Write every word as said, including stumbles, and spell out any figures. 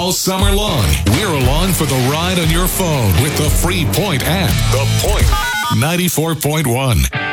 all summer long. We're along for the ride on your phone with the free Point app. The Point ninety-four point one.